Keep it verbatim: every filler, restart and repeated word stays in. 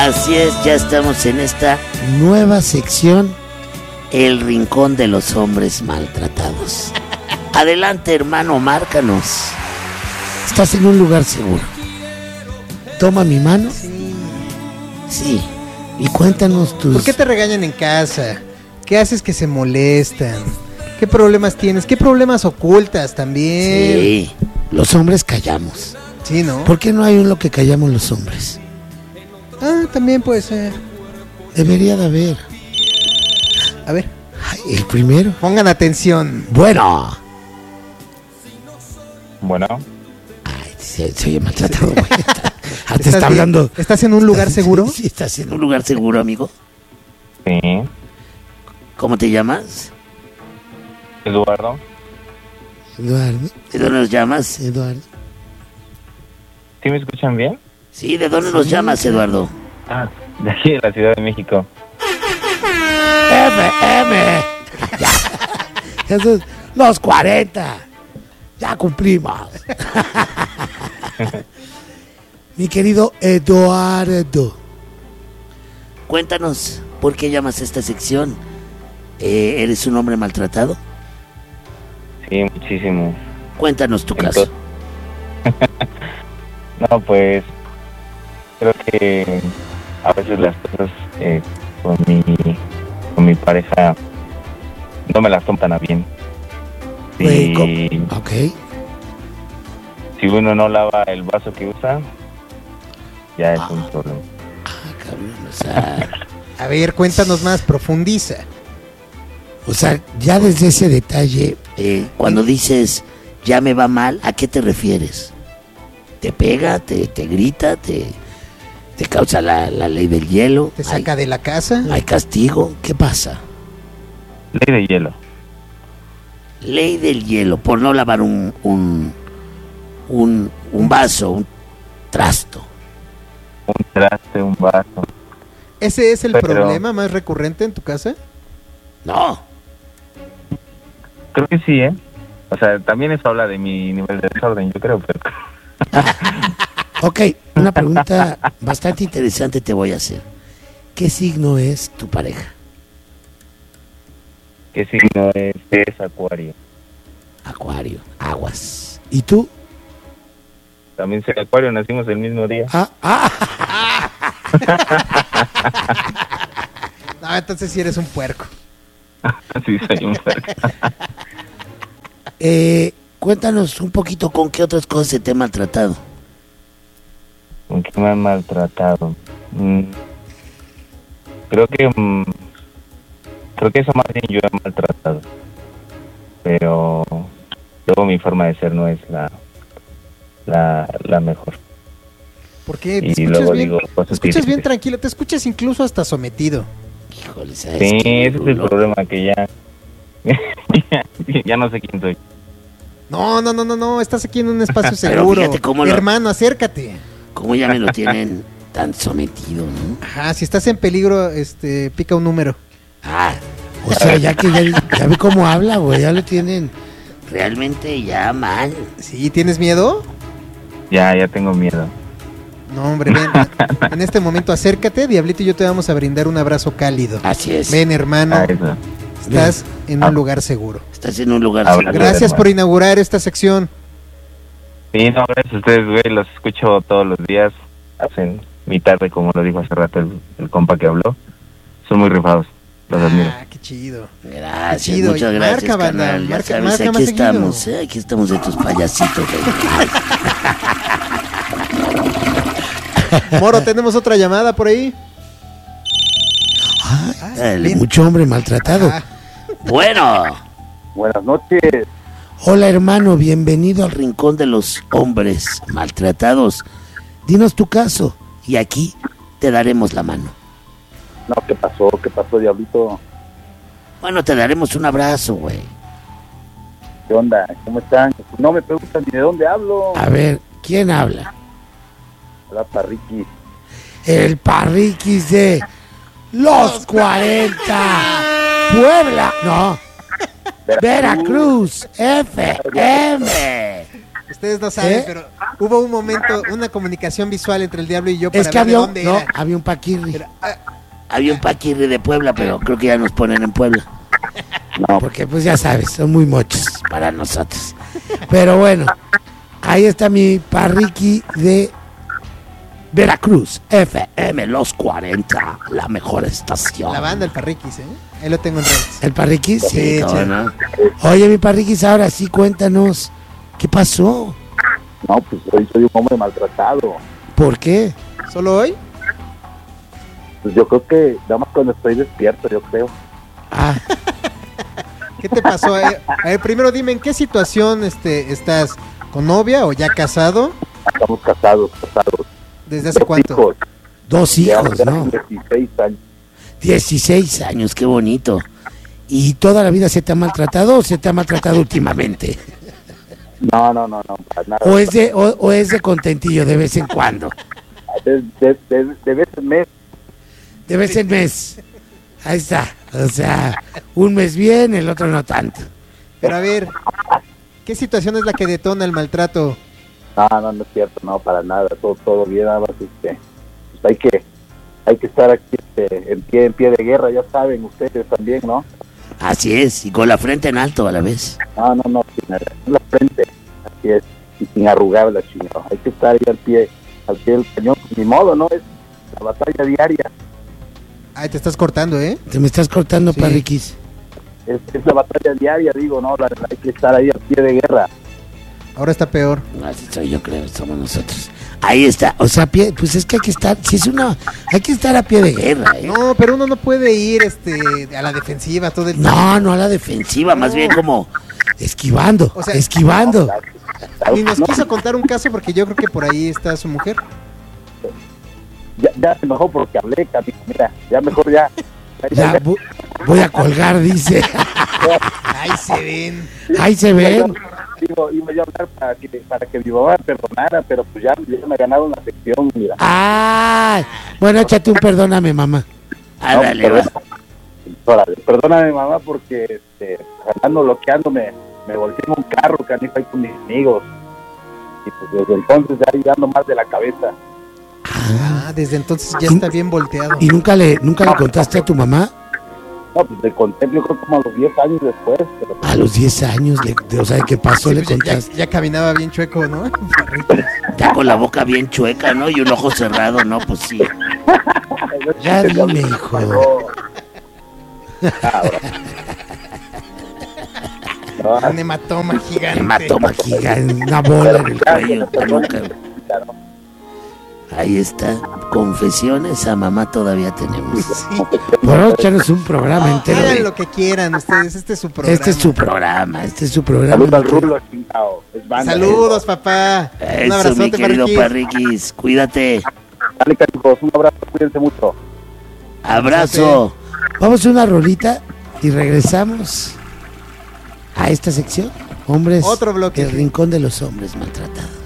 Así es, ya estamos en esta nueva sección, el rincón de los hombres maltratados. Adelante, hermano, márcanos. Estás en un lugar seguro. Toma mi mano. Sí. Sí. Y cuéntanos tus... ¿Por qué te regañan en casa? ¿Qué haces que se molestan? ¿Qué problemas tienes? ¿Qué problemas ocultas también? Sí, los hombres callamos. Sí, ¿no? ¿Por qué no hay un lo que callamos los hombres? Ah, también puede ser. Debería de haber. A ver. Ay, el primero. Pongan atención. Bueno. Bueno. Ay, se, se oye maltratado, güey. Hasta ¿Estás está bien? hablando. ¿Estás en un lugar ¿Estás, seguro? Sí, estás en un lugar seguro, amigo. Sí. ¿Cómo te llamas? Eduardo. Eduardo. ¿De dónde nos llamas, Eduardo? ¿Sí me escuchan bien? Sí, ¿de dónde nos llamas, Eduardo? Ah, de aquí de la Ciudad de México. M, M. Ya. Eso es los cuarenta. Ya cumplimos. Mi querido Eduardo, cuéntanos, ¿por qué llamas a esta sección? Eh, ¿Eres un hombre maltratado? Sí, muchísimo. Cuéntanos tu caso. No, pues creo que a veces las cosas eh, con mi con mi pareja no me las toman tan a bien. Wey, Y ok. si uno no lava el vaso que usa, ya es Ah. un problema. Ah, cabrón, o sea, A ver, cuéntanos más, profundiza. o sea, ya desde ese detalle, eh, cuando dices ya me va mal, ¿a qué te refieres? ¿Te pega, te, te grita, te, te causa la, la ley del hielo? ¿Te saca de la casa? ¿Hay castigo? ¿Qué pasa? Ley de hielo. Ley del hielo, por no lavar un, un, un, un vaso, un trasto. Un traste, un vaso. ¿Ese es el Pero- problema más recurrente en tu casa? No, Creo que sí, ¿eh? O sea, también eso habla de mi nivel de desorden, yo creo, pero... ok, una pregunta bastante interesante te voy a hacer. ¿Qué signo es tu pareja? ¿Qué signo es? Es Acuario. Acuario, aguas. ¿Y tú? También soy Acuario, nacimos el mismo día. Ah, ah. No, entonces sí eres un puerco. Sí, soy un perro. Eh, cuéntanos un poquito con qué otras cosas se te ha maltratado. ¿Con qué me han maltratado? Mm, creo que... mm, creo que eso más bien yo he maltratado. Pero... luego mi forma de ser no es la... la, la mejor. ¿Por qué? ¿Te Y escuchas luego bien? digo Te cosas escuchas bien difíciles. tranquilo, te escuchas incluso hasta sometido. Híjole, ¿sabes Sí, qué? ese es el Lo- problema, que ya... ya, ya no sé quién soy. No, no, no, no, no, estás aquí en un espacio Pero seguro. fíjate cómo lo- Hermano, acércate. ¿Cómo ya me lo tienen tan sometido, no? Ajá, si estás en peligro, este, pica un número. Ah, o sea, ya que ya, ya ve cómo habla, güey, ya lo tienen realmente ya mal. ¿Sí? ¿Tienes miedo? Ya, ya tengo miedo. No, hombre, ven. En este momento acércate, Diablito y yo te vamos a brindar un abrazo cálido. Así es. Ven, hermano, Ah, eso. estás en Ah. un lugar seguro. Estás en un lugar Habla. seguro. Gracias hermano. por inaugurar esta sección. Sí, no, gracias a ustedes, güey, los escucho todos los días. Hacen mi tarde, como lo dijo hace rato el, el compa que habló. Son muy rifados, los admiro. Ah, qué chido. Gracias, Chido, muchas y gracias, marca, banda, carnal. Ya marca- sabes, marca aquí más estamos, seguido. ¿eh? Aquí estamos de tus payasitos, güey. Ay, Moro, tenemos otra llamada por ahí. ay, dale, bien. mucho hombre maltratado. Ah, Bueno, Buenas noches. hola hermano, bienvenido al rincón de los hombres maltratados. Dinos tu caso y aquí te daremos la mano. No, ¿qué pasó? ¿Qué pasó, Diablito? Bueno, te daremos un abrazo, güey. ¿Qué onda? ¿Cómo están? No me preguntan ni de dónde hablo. A ver, ¿quién habla? Hola, Parriqui. El Parriquis de Los cuarenta, Puebla, no, Veracruz, F M. Ustedes no saben, ¿Eh? pero hubo un momento, una comunicación visual entre el diablo y yo para Es que ver de había, un- dónde no, era. había un paquirri. Era, ah, Había un paquirri de Puebla, pero creo que ya nos ponen en Puebla. No, Porque pues ya sabes, son muy mochos para nosotros. Pero bueno, ahí está mi parriqui de Veracruz, F M Los cuarenta, la mejor estación. la banda, el Parriquis, ¿eh? Ahí lo tengo en redes. ¿El parriqui? Sí, Sí, cómo sí. no. Oye, mi parriquis, ahora sí, cuéntanos, ¿qué pasó? no, pues hoy soy un hombre maltratado. ¿Por qué? ¿Solo hoy? Pues yo creo que, nada más cuando estoy despierto, yo creo. Ah, ¿Qué te pasó? Eh, a ver, primero dime, ¿en qué situación este, estás? ¿Con novia o ya casado? Estamos casados, casados. ¿Desde hace Dos cuánto? hijos, dos ya hijos, hace ¿no? dieciséis años. dieciséis años, qué bonito. ¿Y toda la vida se te ha maltratado o se te ha maltratado últimamente? No, no, no, no, para nada. ¿O es de, o, o es de contentillo de vez en cuando? De, de, de, de vez en mes. De vez en mes. Ahí está. O sea, un mes bien, el otro no tanto. Pero a ver, ¿qué situación es la que detona el maltrato? No, no, no es cierto, no, para nada, todo, todo bien, nada más, este, pues hay que, hay que estar aquí, este, en pie, en pie de guerra, ya saben ustedes también, ¿no? Así es, y con la frente en alto a la vez. No, no, no, sin la frente, así es, y sin arrugar la chingada, hay que estar ahí al pie, al pie del cañón, pues, ni modo, ¿no? Es la batalla diaria, Ay, te estás cortando, ¿eh? Te me estás cortando, Sí. parriquis. es, es la batalla diaria, digo, ¿no? La- la- hay que estar ahí al pie de guerra. Ahora está peor. Así soy yo, creo, somos nosotros. Ahí está, o sea, pie, pues es que hay que estar, si es una, hay que estar a pie de guerra, ¿eh? No, pero uno no puede ir este, a la defensiva todo el tiempo. No, no a la defensiva, más bien como esquivando, O sea, esquivando. Ni nos No, quiso contar un caso porque yo creo que por ahí está su mujer. ya, ya se enojó porque hablé, Cami, mira, ya mejor ya. Ya vo- voy a colgar, dice. Ay, se ven. Ahí se ven. Digo, iba yo a hablar para que, para que mi mamá me perdonara, pero pues ya, ya me ganaron la sección, mira. Ah, bueno, échate un perdóname, mamá. Ah, No, dale, va. perdón- órale, perdóname, mamá, porque este, andando bloqueándome, me volteé en un carro, canijo, ahí con mis amigos. Y pues desde entonces ya ando más de la cabeza. Ah, desde entonces ya está bien volteado. ¿Y nunca le, nunca le contaste a tu mamá? No, pues le conté, yo creo como a los diez años después. Pero, A los diez años, le, de- o sea, ¿qué pasó? Sí, Le pues ya, contaste. ya caminaba bien chueco, ¿no? Ya con la boca bien chueca, ¿no? Y un ojo cerrado, ¿no? Pues sí. Ya dime, hijo. no, Un hematoma gigante. Hematoma gigante, una bola en el cuello. Nunca. Ahí está. Confesiones a mamá todavía tenemos. Sí. Por favor, échanos un programa entero. Hagan de- lo que quieran ustedes, este es su programa. Este es su programa, este es su programa. Saludos al Rulo, chingado. Es banda. Saludos, papá. Un Eso, mi abrazote, querido Parriquis. Parriquis. Cuídate. Dale, canijos, un abrazo, cuídense mucho. Abrazo. Vamos a una rolita y regresamos a esta sección. Hombres Otro bloque. del rincón de los hombres maltratados.